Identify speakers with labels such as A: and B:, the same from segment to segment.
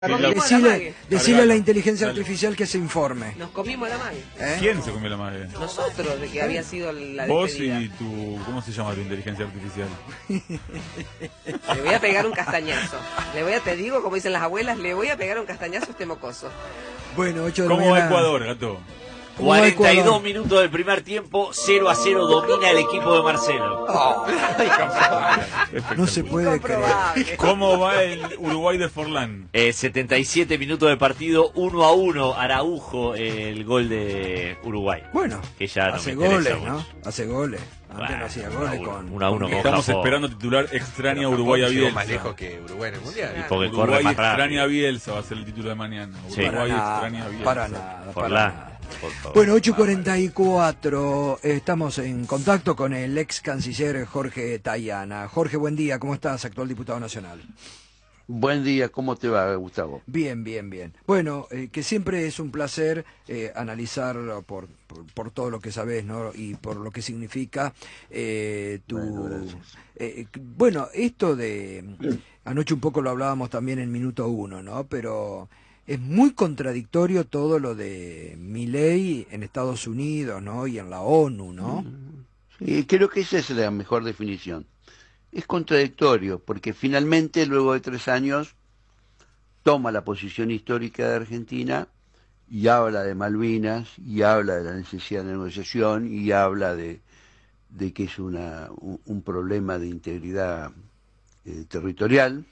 A: Decile a la inteligencia artificial que se informe.
B: Nos comimos la mague.
C: ¿Quién se comió la mague?
B: Nosotros, de que había sido la
C: Vos
B: despedida.
C: y tu... ¿Cómo se llama tu inteligencia artificial?
B: Le voy a pegar un castañazo. Te digo, como dicen las abuelas, le voy a pegar un castañazo a este mocoso.
A: Bueno, 8 de la
C: ¿Cómo va
A: mañana.
C: Ecuador, gato?
D: 42 minutos del primer tiempo, 0-0 domina el equipo de Marcelo.
A: No se puede creer.
C: ¿Cómo va el Uruguay de Forlán?
D: 77 minutos de partido, 1-1, Araujo, el gol de Uruguay.
A: Bueno,
D: Que ya no
A: hace
D: me interesa
A: goles, ¿no?
D: mucho.
A: Hace goles. Antes no hacía goles con...
D: 1-1 con
C: Estamos
D: Japón.
C: esperando titular extraña Uruguay a
E: Llegó
C: Bielsa.
E: más lejos que Uruguay en el Mundial.
D: Y porque corre
C: Uruguay
D: más
C: extraña a
D: rápido.
C: Bielsa va a ser el título de mañana.
D: Sí.
C: Uruguay
A: Para
C: extraña a
A: nada,
C: Bielsa.
A: para nada, para
D: Forlán,
A: nada.
D: por favor.
A: Bueno, 8:44, estamos en contacto con el ex canciller Jorge Tayana. Jorge, buen día, ¿cómo estás, actual diputado nacional?
F: Buen día, ¿cómo te va, Gustavo?
A: Bien, bien, bien. Bueno, que siempre es un placer analizar por todo lo que sabés, ¿no? Y por lo que significa tu...
F: Bueno, gracias.
A: Bueno, esto de... Anoche un poco lo hablábamos también en minuto uno, ¿no? Pero es muy contradictorio todo lo de Milei en Estados Unidos, ¿no? Y en la ONU, ¿no?
F: Sí, creo que esa es la mejor definición. Es contradictorio, porque finalmente, luego de 3 años, toma la posición histórica de Argentina y habla de Malvinas, y habla de la necesidad de negociación, y habla de que es un problema de integridad territorial,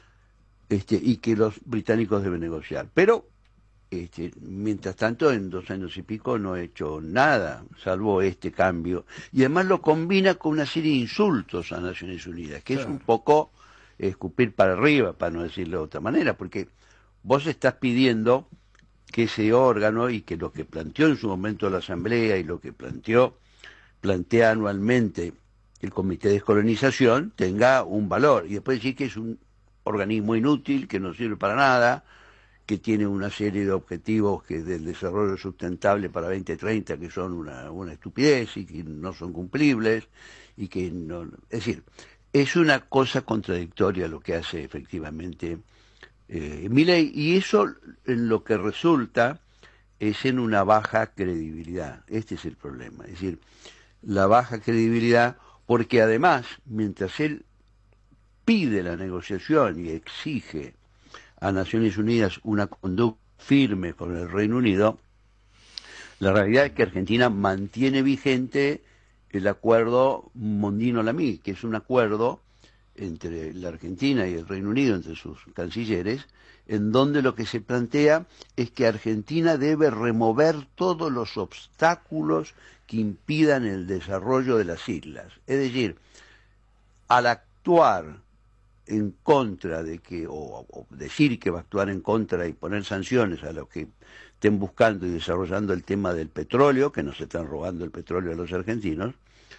F: y que los británicos deben negociar. Pero, mientras tanto, en 2 años y pico no ha hecho nada, salvo este cambio. Y además lo combina con una serie de insultos a Naciones Unidas, que
A: Claro.
F: es un poco escupir para arriba, para no decirlo de otra manera, porque vos estás pidiendo que ese órgano, y que lo que planteó en su momento la Asamblea y lo que plantea anualmente el Comité de Descolonización, tenga un valor. Y después decir que es un organismo inútil, que no sirve para nada, que tiene una serie de objetivos que del desarrollo sustentable para 2030 que son una estupidez y que no son cumplibles, y que no... Es decir, es una cosa contradictoria lo que hace efectivamente Milei, y eso en lo que resulta es en una baja credibilidad. Este es el problema, es decir, la baja credibilidad, porque además, mientras él pide la negociación y exige a Naciones Unidas una conducta firme con el Reino Unido, la realidad es que Argentina mantiene vigente el acuerdo Mondino-Lamy, que es un acuerdo entre la Argentina y el Reino Unido, entre sus cancilleres, en donde lo que se plantea es que Argentina debe remover todos los obstáculos que impidan el desarrollo de las islas. Es decir, al actuar en contra de que, o decir que va a actuar en contra y poner sanciones a los que estén buscando y desarrollando el tema del petróleo, que nos están robando el petróleo a los argentinos,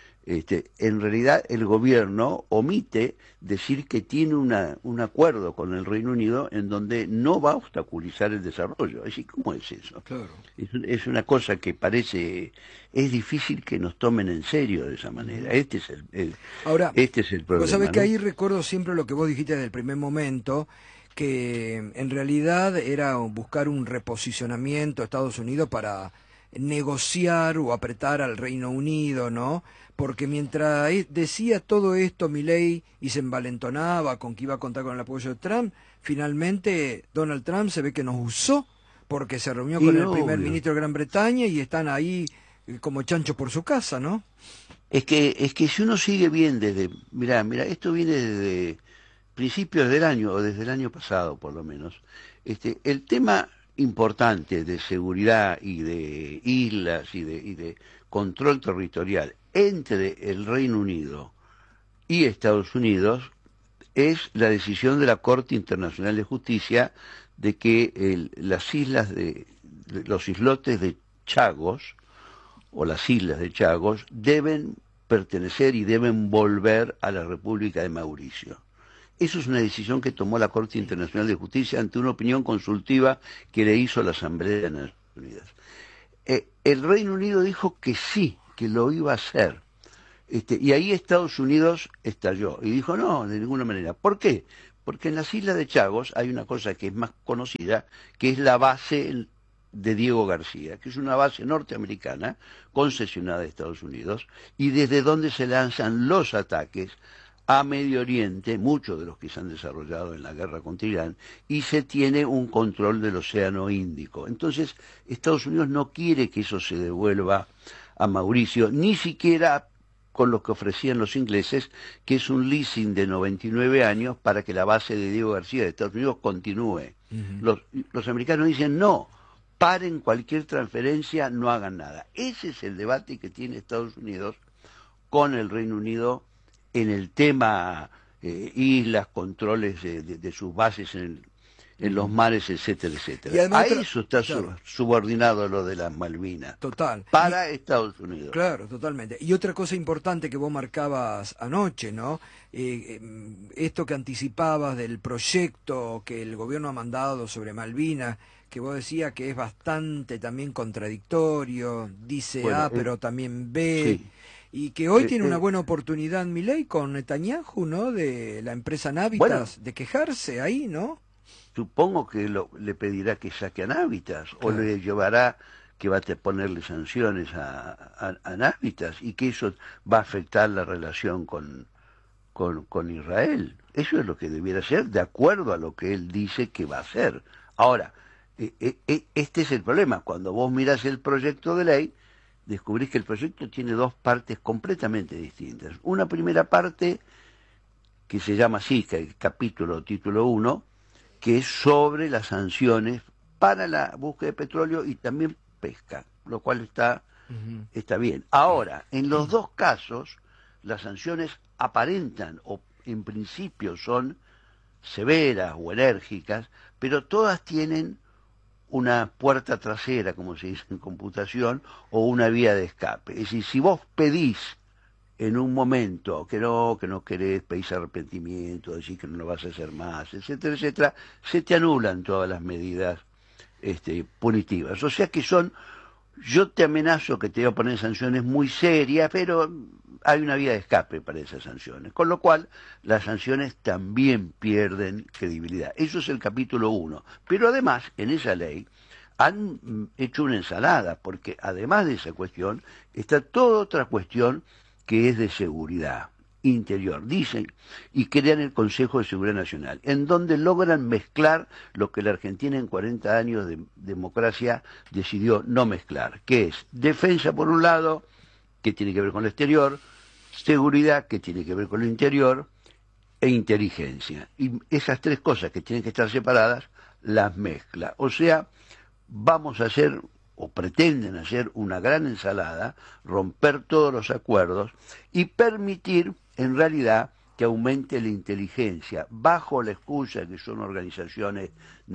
F: en realidad el gobierno omite decir que tiene un acuerdo con el Reino Unido en donde no va a obstaculizar el desarrollo. Es decir, ¿cómo es eso?
A: Claro.
F: Es una cosa que parece... Es difícil que nos tomen en serio de esa manera.
A: Ahora,
F: este es el problema.
A: vos sabés que
F: ¿no?
A: ahí recuerdo siempre lo que vos dijiste desde el primer momento, que en realidad era buscar un reposicionamiento a Estados Unidos para negociar o apretar al Reino Unido, ¿no? Porque mientras decía todo esto Milei y se envalentonaba con que iba a contar con el apoyo de Trump, finalmente Donald Trump se ve que nos usó porque se reunió con el primer ministro de Gran Bretaña y están ahí como chanchos por su casa, ¿no?
F: Es que si uno sigue bien desde... Mirá, esto viene desde principios del año, o desde el año pasado por lo menos. El tema importante de seguridad y de islas y de control territorial entre el Reino Unido y Estados Unidos es la decisión de la Corte Internacional de Justicia de que las islas los islotes de Chagos, o las islas de Chagos, deben pertenecer y deben volver a la República de Mauricio. Eso es una decisión que tomó la Corte Internacional de Justicia ante una opinión consultiva que le hizo la Asamblea de Naciones Unidas. El Reino Unido dijo que sí, que lo iba a hacer. Y ahí Estados Unidos estalló y dijo no, de ninguna manera. ¿Por qué? Porque en las Islas de Chagos hay una cosa que es más conocida, que es la base de Diego García, que es una base norteamericana concesionada de Estados Unidos y desde donde se lanzan los ataques a Medio Oriente, muchos de los que se han desarrollado en la guerra contra Irán, y se tiene un control del Océano Índico. Entonces, Estados Unidos no quiere que eso se devuelva a Mauricio, ni siquiera con lo que ofrecían los ingleses, que es un leasing de 99 años para que la base de Diego García de Estados Unidos continúe. Los americanos dicen no, paren cualquier transferencia, no hagan nada. Ese es el debate que tiene Estados Unidos con el Reino Unido en el tema islas, controles de sus bases en los mares, etcétera, etcétera.
A: Y además,
F: a eso está subordinado lo de las Malvinas.
A: Total.
F: Para Estados Unidos.
A: Claro, totalmente. Y otra cosa importante que vos marcabas anoche, ¿no? Esto que anticipabas del proyecto que el gobierno ha mandado sobre Malvinas, que vos decías que es bastante también contradictorio, dice
F: Bueno,
A: A, pero también B.
F: Sí.
A: Y que hoy tiene una buena oportunidad Milei con Netanyahu, ¿no? De la empresa Navitas, de quejarse ahí, ¿no?
F: Supongo que le pedirá que saque a Navitas, o le llevará que va a ponerle sanciones a Navitas, y que eso va a afectar la relación con Israel. Eso es lo que debiera ser, de acuerdo a lo que él dice que va a hacer. Ahora, este es el problema. Cuando vos mirás el proyecto de ley, descubrís que el proyecto tiene dos partes completamente distintas. Una primera parte, que se llama así, que el capítulo, título 1, que es sobre las sanciones para la búsqueda de petróleo y también pesca, lo cual está bien. Ahora, en los dos casos, las sanciones aparentan, o en principio son severas o enérgicas, pero todas tienen una puerta trasera, como se dice en computación, o una vía de escape. Es decir, si vos pedís en un momento que no querés, pedís arrepentimiento, decís que no lo vas a hacer más, etcétera, etcétera, se te anulan todas las medidas punitivas. O sea que yo te amenazo que te voy a poner sanciones muy serias, pero hay una vía de escape para esas sanciones, con lo cual las sanciones también pierden credibilidad. Eso es el capítulo 1. Pero además, en esa ley han hecho una ensalada, porque además de esa cuestión, está toda otra cuestión que es de seguridad interior. Dicen y crean el Consejo de Seguridad Nacional, en donde logran mezclar lo que la Argentina en 40 años de democracia decidió no mezclar, que es defensa por un lado, que tiene que ver con el exterior, seguridad, que tiene que ver con el interior, e inteligencia. Y esas tres cosas que tienen que estar separadas, las mezcla. O sea, vamos a hacer, o pretenden hacer, una gran ensalada, romper todos los acuerdos y permitir, en realidad, que aumente la inteligencia, bajo la excusa que son organizaciones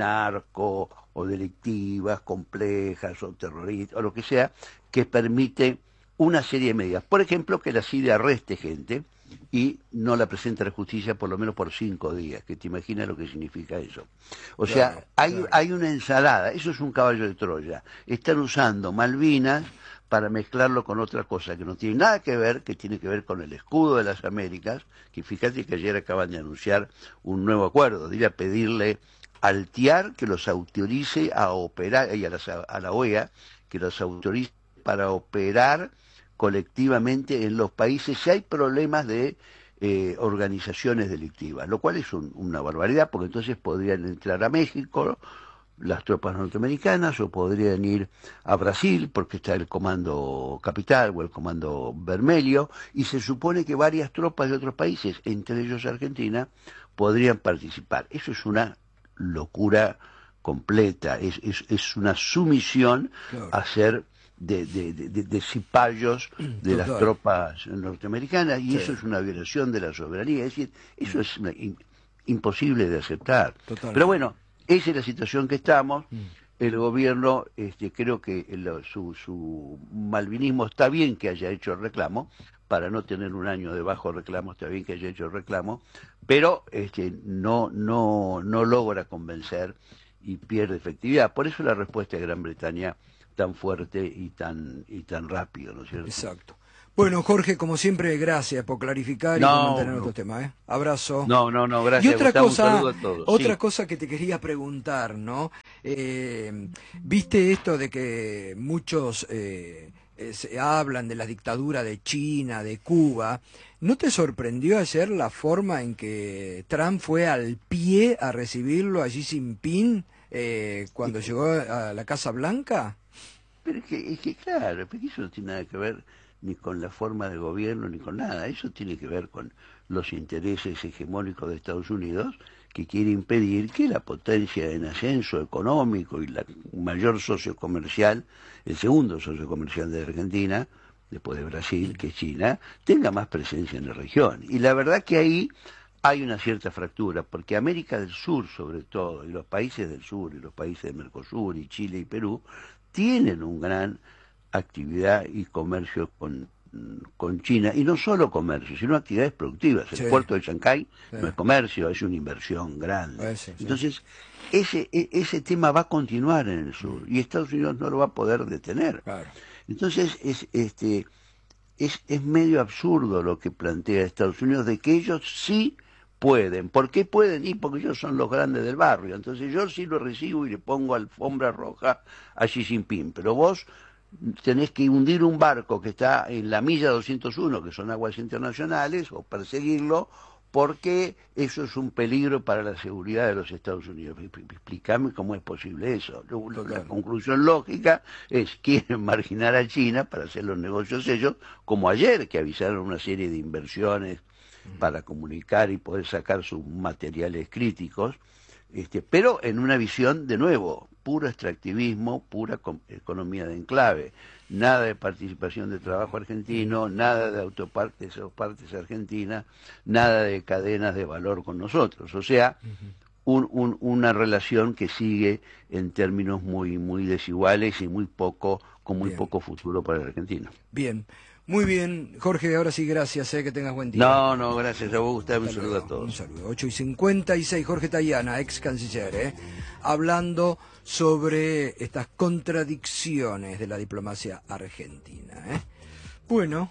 F: narco o delictivas, complejas o terroristas, o lo que sea, que permite una serie de medidas. Por ejemplo, que la CIDE arreste gente y no la presente a la justicia por lo menos por 5 días, que te imaginas lo que significa eso. O sea, hay una ensalada, eso es un caballo de Troya. Están usando Malvinas para mezclarlo con otra cosa que no tiene nada que ver, que tiene que ver con el escudo de las Américas, que fíjate que ayer acaban de anunciar un nuevo acuerdo, de ir a pedirle al TIAR que los autorice a operar, y a la OEA, que los autorice para operar colectivamente en los países si hay problemas de organizaciones delictivas, lo cual es una barbaridad, porque entonces podrían entrar a México las tropas norteamericanas, o podrían ir a Brasil, porque está el Comando Capital o el Comando Vermelho, y se supone que varias tropas de otros países, entre ellos Argentina, podrían participar. Eso es una locura completa, es una sumisión a ser de cipayos de las tropas norteamericanas, y eso es una violación de la soberanía. Es decir, eso es imposible de aceptar. Pero bueno, esa es la situación que estamos. El gobierno, creo que su malvinismo, está bien que haya hecho el reclamo, para no tener un año de bajo reclamo, está bien que haya hecho el reclamo, pero no logra convencer y pierde efectividad. Por eso la respuesta de Gran Bretaña tan fuerte y tan rápido, ¿no es cierto?
A: Exacto. Bueno, Jorge, como siempre, gracias por clarificar y por mantener otro tema, ¿eh? Abrazo.
F: No, gracias.
A: Y otra
F: Gustavo,
A: un
F: saludo a todos.
A: otra
F: Sí.
A: cosa que te quería preguntar, ¿no? ¿Viste esto de que muchos se hablan de la dictadura de China, de Cuba? ¿No te sorprendió ayer la forma en que Trump fue al pie a recibirlo a Xi Jinping cuando llegó a la Casa Blanca?
F: Pero es que claro, porque eso no tiene nada que ver ni con la forma de gobierno ni con nada. Eso tiene que ver con los intereses hegemónicos de Estados Unidos, que quiere impedir que la potencia en ascenso económico y la mayor socio comercial, el segundo socio comercial de Argentina, después de Brasil, que es China, tenga más presencia en la región. Y la verdad que ahí hay una cierta fractura, porque América del Sur, sobre todo, y los países del sur, y los países de Mercosur, y Chile y Perú, tienen una gran actividad y comercio con China, y no solo comercio, sino actividades productivas.
A: Sí.
F: El puerto de Shanghái
A: Sí.
F: no es comercio, es una inversión grande.
A: Sí.
F: Entonces, ese tema va a continuar en el sur, y Estados Unidos no lo va a poder detener.
A: Claro.
F: Entonces, es medio absurdo lo que plantea Estados Unidos, de que ellos sí pueden. ¿Por qué pueden? Y porque ellos son los grandes del barrio. Entonces yo sí lo recibo y le pongo alfombra roja a Xi Jinping. Pero vos tenés que hundir un barco que está en la milla 201, que son aguas internacionales, o perseguirlo, porque eso es un peligro para la seguridad de los Estados Unidos. Explícame cómo es posible eso. La conclusión lógica es: quieren marginar a China para hacer los negocios ellos, como ayer, que avisaron una serie de inversiones para comunicar y poder sacar sus materiales críticos, pero en una visión, de nuevo, puro extractivismo, pura economía de enclave, nada de participación de trabajo argentino, nada de autopartes o partes argentinas, nada de cadenas de valor con nosotros. O sea, una relación que sigue en términos muy desiguales y con muy poco futuro para el argentino.
A: Bien. Muy bien, Jorge, ahora sí, gracias, que tengas buen día.
F: No, gracias a vos, Gustavo, un saludo a todos.
A: Un saludo. 8:56, Jorge Tayana, ex canciller, hablando sobre estas contradicciones de la diplomacia argentina. Bueno,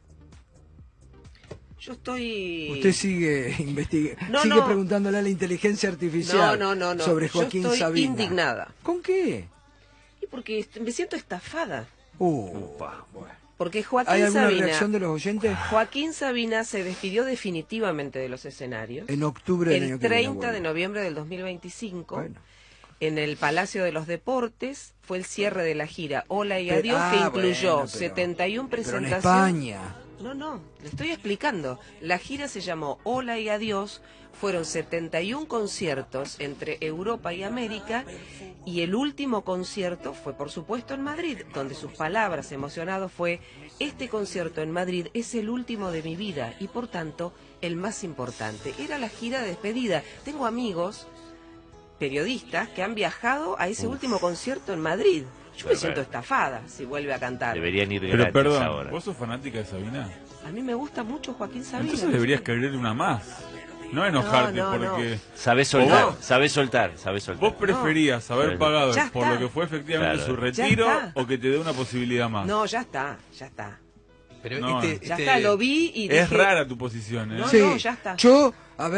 B: Yo estoy...
A: usted sigue
B: No,
A: sigue
B: no.
A: preguntándole a la inteligencia artificial
B: No.
A: sobre Joaquín
B: Yo estoy
A: Sabina.
B: indignada.
A: ¿Con qué?
B: Y porque me siento estafada.
A: Bueno.
B: Porque
A: ¿Hay
B: Joaquín
A: alguna
B: Sabina...
A: reacción de los oyentes?
B: Joaquín Sabina se despidió definitivamente de los escenarios.
A: En octubre del año
B: El
A: que viene,
B: 30 de
A: bueno.
B: noviembre del 2025.
A: Bueno.
B: En el Palacio de los Deportes fue el cierre de la gira Hola y Adiós, que incluyó
A: bueno,
B: 71
A: pero
B: presentaciones.
A: en España.
B: No, le estoy explicando. La gira se llamó Hola y Adiós, fueron 71 conciertos entre Europa y América, y el último concierto fue, por supuesto, en Madrid, donde sus palabras emocionado fue: este concierto en Madrid es el último de mi vida y, por tanto, el más importante. Era la gira de despedida. Tengo amigos periodistas que han viajado a ese último concierto en Madrid. Yo me siento estafada si vuelve a cantar.
D: Deberían ir
C: Pero
D: gratis
C: perdón,
D: ahora.
C: ¿vos sos fanática de Sabina?
B: A mí me gusta mucho Joaquín Sabina.
C: Entonces deberías quererle una más. No enojarte
B: No,
C: porque...
D: Sabés soltar,
C: No.
D: sabés soltar.
C: Vos preferías haber
D: No.
C: pagado
B: Ya
C: por
B: está.
C: lo que fue efectivamente
D: Claro.
C: su retiro,
B: Ya está.
C: o que te dé una posibilidad más.
B: No, ya está.
E: Pero
C: No,
B: Ya está, lo vi y dije...
C: Es rara tu posición, ¿eh?
B: No,
A: Sí,
B: ya está.
A: yo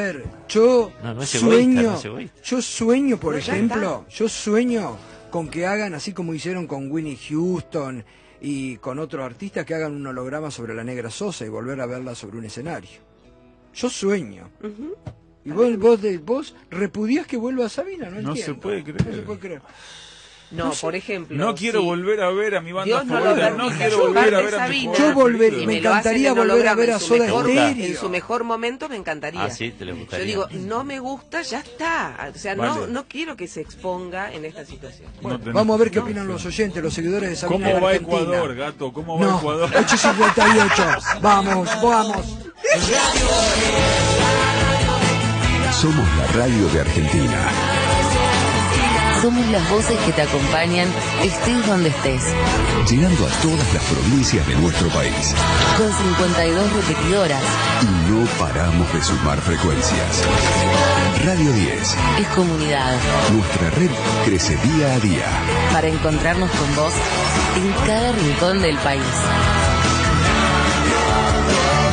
D: No es egoísta,
A: sueño,
D: no es egoísta.
A: yo sueño, por
B: No, ya
A: ejemplo, yo sueño con que hagan, así como hicieron con Winnie Houston y con otro artista, que hagan un holograma sobre la Negra Sosa y volver a verla sobre un escenario. Yo sueño.
B: Ujú.
A: Y vos repudiás que vuelva a Sabina, no
C: No
A: entiendo.
C: se puede creer.
A: No se puede creer.
B: No, por ejemplo...
C: No quiero
B: sí.
C: volver a ver a mi banda
B: Dios no lo
C: favorita,
B: permita.
C: no quiero
B: Yo
C: volver a
B: parte
C: ver a mi
B: Sabina.
A: Yo volver,
B: Y
A: me
B: lo hacen
A: encantaría
B: en
A: volver a
B: holograma
A: ver a
B: en su
A: Soda
B: mejor-
A: Stereo.
B: En su mejor momento me encantaría.
D: Ah, sí, te le gustaría.
B: Yo digo, no me gusta, ya está. O sea,
C: Vale.
B: no quiero que se exponga en esta situación.
C: No tenés
A: Vamos a ver qué
C: opción.
A: opinan los oyentes, los seguidores de Sabina
C: ¿Cómo
A: en
C: va
A: Argentina.
C: Ecuador, gato? ¿Cómo va
A: No,
C: Ecuador?
A: 8:58. Vamos.
G: Somos la radio de Argentina.
H: Somos las voces que te acompañan, estés donde estés.
G: Llegando a todas las provincias de nuestro país.
H: Con 52 repetidoras.
G: Y no paramos de sumar frecuencias. Radio 10.
H: Es comunidad.
G: Nuestra red crece día a día.
H: Para encontrarnos con vos en cada rincón del país.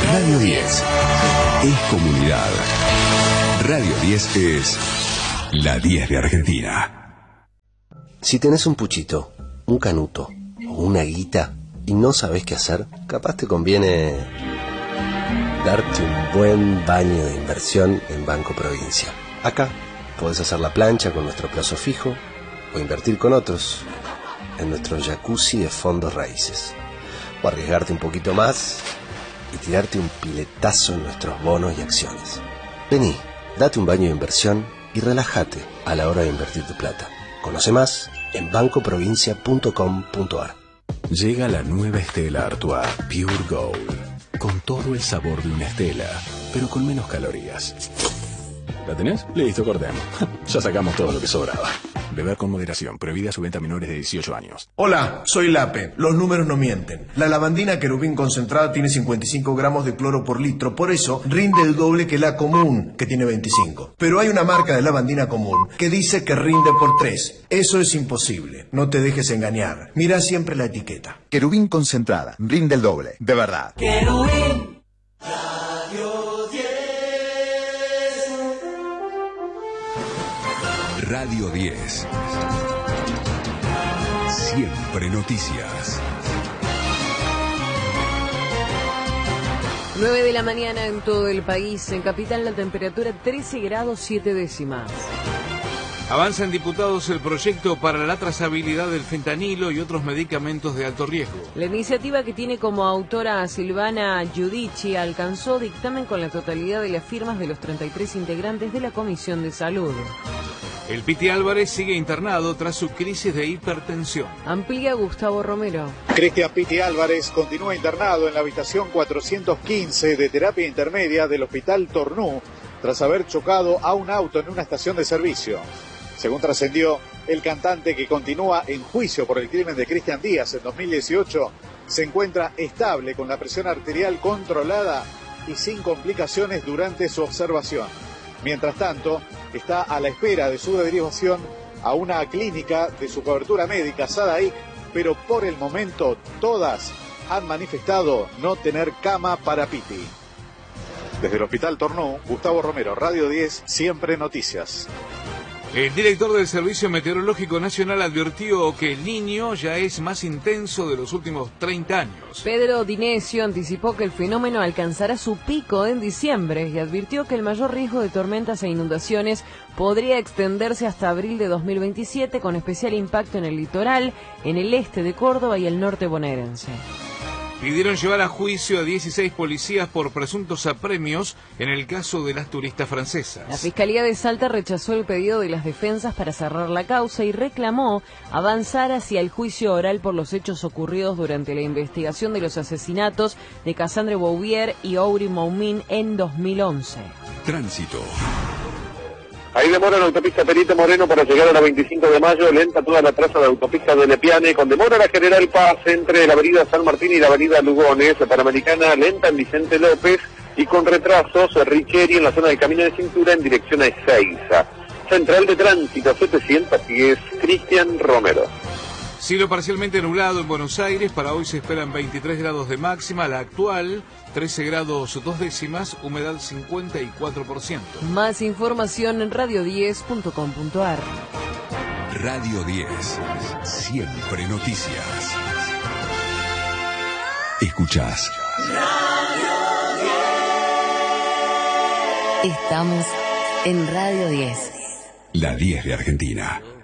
G: Radio 10 es comunidad. Radio 10 es la 10 de Argentina.
E: Si tenés un puchito, un canuto o una guita y no sabés qué hacer, capaz te conviene darte un buen baño de inversión en Banco Provincia. Acá podés hacer la plancha con nuestro plazo fijo o invertir con otros en nuestro jacuzzi de fondos raíces. O arriesgarte un poquito más y tirarte un piletazo en nuestros bonos y acciones. Vení, date un baño de inversión y relájate a la hora de invertir tu plata. Conoce más en bancoprovincia.com.ar.
G: Llega la nueva Stella Artois Pure Gold, con todo el sabor de una Stella, pero con menos calorías. ¿La tenés? Listo, cortemos. Ya sacamos todo lo que sobraba. Beber con moderación. Prohibida su venta a menores de 18 años.
I: Hola, soy Lape. Los números no mienten. La lavandina Querubín concentrada tiene 55 gramos de cloro por litro. Por eso rinde el doble que la común, que tiene 25. Pero hay una marca de lavandina común que dice que rinde por 3. Eso es imposible. No te dejes engañar. Mira siempre la etiqueta.
J: Querubín concentrada. Rinde el doble. De verdad.
K: Querubín.
G: Radio 10. Siempre noticias.
L: 9 de la mañana en todo el país. En Capital la temperatura 13 grados 7 décimas.
M: Avanza en diputados el proyecto para la trazabilidad del fentanilo y otros medicamentos de alto riesgo.
L: La iniciativa, que tiene como autora a Silvana Giudici, alcanzó dictamen con la totalidad de las firmas de los 33 integrantes de la Comisión de Salud.
M: El Piti Álvarez sigue internado tras su crisis de hipertensión.
L: Amplía Gustavo Romero.
N: Cristian Piti Álvarez continúa internado en la habitación 415 de terapia intermedia del Hospital Tornú tras haber chocado a un auto en una estación de servicio. Según trascendió, el cantante, que continúa en juicio por el crimen de Cristian Díaz en 2018, se encuentra estable con la presión arterial controlada y sin complicaciones durante su observación. Mientras tanto, está a la espera de su derivación a una clínica de su cobertura médica, Sadaic, pero por el momento todas han manifestado no tener cama para Piti. Desde el Hospital Tornú, Gustavo Romero, Radio 10, Siempre Noticias.
M: El director del Servicio Meteorológico Nacional advirtió que el Niño ya es más intenso de los últimos 30 años.
L: Pedro Dinesio anticipó que el fenómeno alcanzará su pico en diciembre y advirtió que el mayor riesgo de tormentas e inundaciones podría extenderse hasta abril de 2027, con especial impacto en el litoral, en el este de Córdoba y el norte bonaerense.
M: Pidieron llevar a juicio a 16 policías por presuntos apremios en el caso de las turistas francesas.
L: La Fiscalía de Salta rechazó el pedido de las defensas para cerrar la causa y reclamó avanzar hacia el juicio oral por los hechos ocurridos durante la investigación de los asesinatos de Cassandre Bouvier y Ouri Moumin en 2011.
G: Tránsito.
O: Hay demora en la autopista Perito Moreno para llegar a la 25 de mayo, lenta toda la traza de autopista de Lepiane, con demora la General Paz entre la avenida San Martín y la avenida Lugones, Panamericana lenta en Vicente López y con retrasos Richeri en la zona del Camino de Cintura en dirección a Ezeiza. Central de Tránsito 710, Cristian Romero.
M: Cielo parcialmente nublado en Buenos Aires, para hoy se esperan 23 grados de máxima, la actual 13 grados 2 décimas, humedad 54%.
L: Más información en radio10.com.ar.
G: Radio 10, siempre noticias. Escuchás.
H: Estamos en Radio 10.
G: La 10 de Argentina.